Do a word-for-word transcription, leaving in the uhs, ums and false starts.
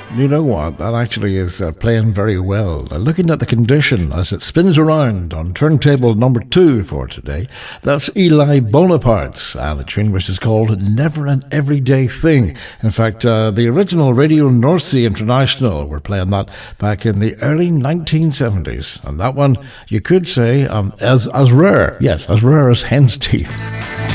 You know what? That actually is uh, playing very well. Uh, looking at the condition as it spins around on turntable number two for today, that's Eli Bonaparte, and a tune which is called Never an Everyday Thing. In fact, uh, the original Radio North Sea International were playing that back in the early nineteen seventies. And that one, you could say, um, as, as rare, yes, as rare as hen's teeth.